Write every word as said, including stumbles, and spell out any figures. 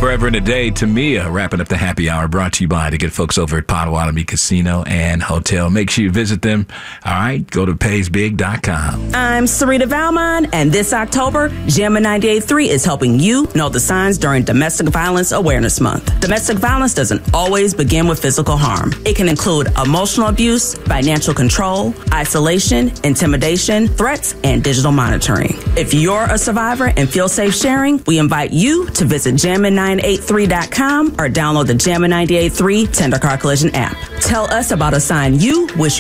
Forever and a Day, Tamia, wrapping up the happy hour, brought to you by the good folks over at Potawatomi Casino and Hotel. Make sure you visit them. All right, go to pays big dot com. I'm Sarita Valmon, and this October, Jammin' ninety-eight point three is helping you know the signs during Domestic Violence Awareness Month. Domestic violence doesn't always begin with physical harm. It can include emotional abuse, financial control, isolation, intimidation, threats, and digital monitoring. If you're a survivor and feel safe sharing, we invite you to visit jammin nine eight three dot com or download the Jammin' ninety-eight point three Tender Car Collision app. Tell us about a sign you wish